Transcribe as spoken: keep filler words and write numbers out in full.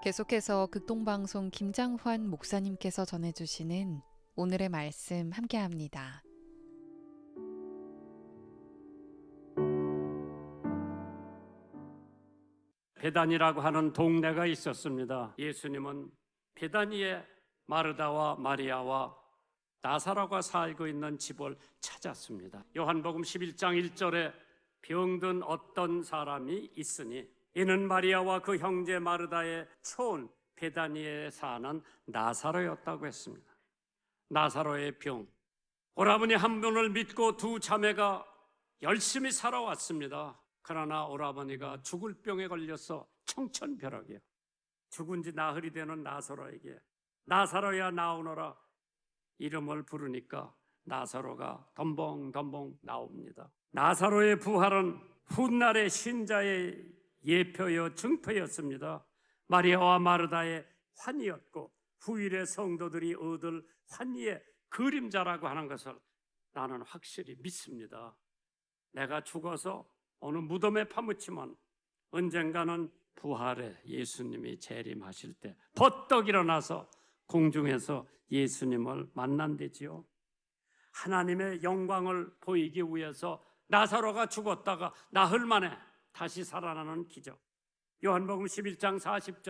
계속해서 극동방송 김장환 목사님께서 전해주시는 오늘의 말씀 함께합니다. 베다니라고 하는 동네가 있었습니다. 예수님은 베다니에 마르다와 마리아와 나사로가 살고 있는 집을 찾았습니다. 요한복음 십일 장 일 절에 병든 어떤 사람이 있으니 이는 마리아와 그 형제 마르다의 촌 베다니에 사는 나사로였다고 했습니다. 나사로의 병, 오라버니 한 분을 믿고 두 자매가 열심히 살아왔습니다. 그러나 오라버니가 죽을 병에 걸려서 청천벽력이에요. 죽은 지 나흘이 되는 나사로에게 나사로야 나오너라 이름을 부르니까 나사로가 덤벙덤벙 나옵니다. 나사로의 부활은 훗날의 신자의 예표여 증표였습니다. 마리아와 마르다의 환희였고 후일의 성도들이 얻을 환희의 그림자라고 하는 것을 나는 확실히 믿습니다. 내가 죽어서 어느 무덤에 파묻히면 언젠가는 부활에 예수님이 재림하실 때 버떡 일어나서 공중에서 예수님을 만난대지요. 하나님의 영광을 보이기 위해서 나사로가 죽었다가 나흘 만에 다시 살아나는 기적. 요한복음 십일 장 사십 절